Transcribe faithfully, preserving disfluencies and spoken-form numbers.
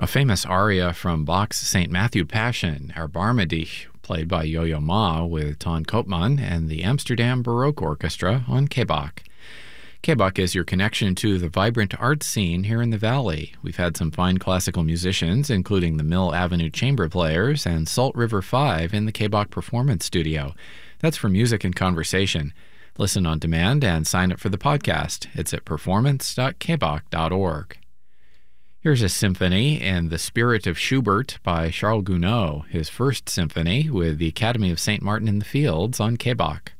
A famous aria from Bach's Saint Matthew Passion, Erbarme dich, played by Yo-Yo Ma with Ton Koopman and the Amsterdam Baroque Orchestra on K B A C. K B A C is your connection to the vibrant art scene here in the Valley. We've had some fine classical musicians, including the Mill Avenue Chamber Players and Salt River Five in the K B A C Performance Studio. That's for music and conversation. Listen on demand and sign up for the podcast. It's at performance dot k b a c dot org. Here's a symphony in the spirit of Schubert by Charles Gounod, his first symphony with the Academy of Saint Martin in the Fields on K B A C.